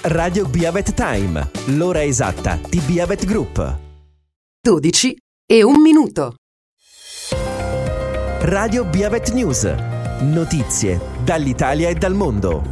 Radio Biavet Time, l'ora esatta di Biavet Group. 12 e 1 minuto. Radio Biavet News, notizie dall'Italia e dal mondo.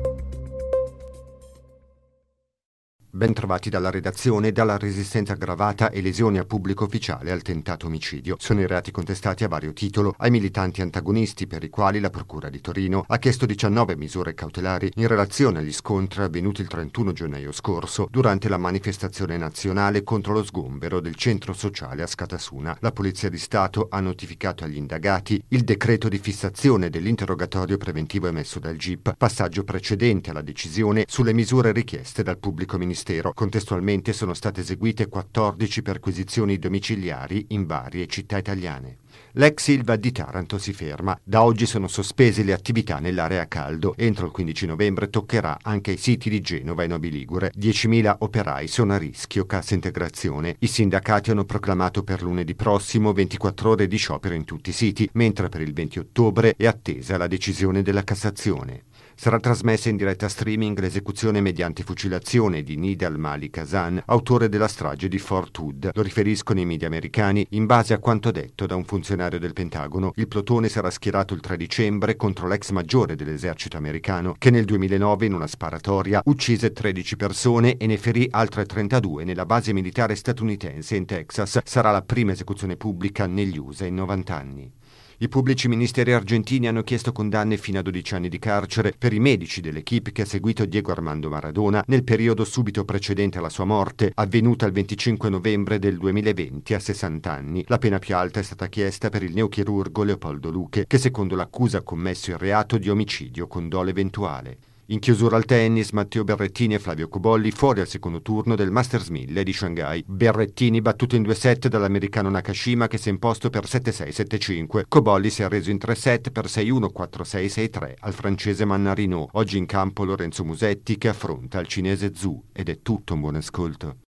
Ben trovati dalla redazione. Dalla resistenza aggravata e lesioni a pubblico ufficiale al tentato omicidio. Sono i reati contestati a vario titolo ai militanti antagonisti, per i quali la Procura di Torino ha chiesto 19 misure cautelari in relazione agli scontri avvenuti il 31 gennaio scorso durante la manifestazione nazionale contro lo sgombero del centro sociale a Scatasuna. La Polizia di Stato ha notificato agli indagati il decreto di fissazione dell'interrogatorio preventivo emesso dal GIP, passaggio precedente alla decisione sulle misure richieste dal pubblico ministero. Contestualmente sono state eseguite 14 perquisizioni domiciliari in varie città italiane. L'ex Ilva di Taranto si ferma. Da oggi sono sospese le attività nell'area a caldo. Entro il 15 novembre toccherà anche ai siti di Genova e Novi Ligure. 10.000 operai sono a rischio cassa integrazione. I sindacati hanno proclamato per lunedì prossimo 24 ore di sciopero in tutti i siti, mentre per il 20 ottobre è attesa la decisione della Cassazione. Sarà trasmessa in diretta streaming l'esecuzione mediante fucilazione di Nidal Malik Hasan, autore della strage di Fort Hood. Lo riferiscono i media americani in base a quanto detto da un funzionario del Pentagono. Il plotone sarà schierato il 3 dicembre contro l'ex maggiore dell'esercito americano, che nel 2009 in una sparatoria uccise 13 persone e ne ferì altre 32 nella base militare statunitense in Texas. Sarà la prima esecuzione pubblica negli USA in 90 anni. I pubblici ministeri argentini hanno chiesto condanne fino a 12 anni di carcere per i medici dell'equipe che ha seguito Diego Armando Maradona nel periodo subito precedente alla sua morte, avvenuta il 25 novembre del 2020 a 60 anni. La pena più alta è stata chiesta per il neochirurgo Leopoldo Luque, che secondo l'accusa ha commesso il reato di omicidio con dolo eventuale. In chiusura al tennis, Matteo Berrettini e Flavio Cobolli fuori al secondo turno del Masters 1000 di Shanghai. Berrettini battuto in 2 set dall'americano Nakashima, che si è imposto per 7-6, 7-5. Cobolli si è arreso in 3 set per 6-1, 4-6, 6-3 al francese Mannarino. Oggi in campo Lorenzo Musetti che affronta il cinese Zhu. Ed è tutto, un buon ascolto.